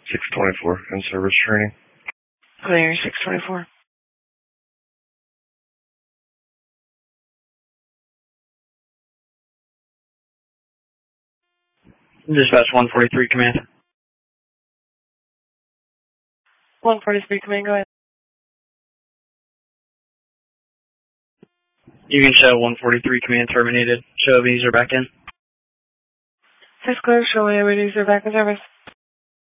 624, in-service training. Pioneer 624. Dispatch 143, command. 143, command, go ahead. You can show 143, command terminated. Show Ebenezer back in. Cisco, show Ebenezer back in service.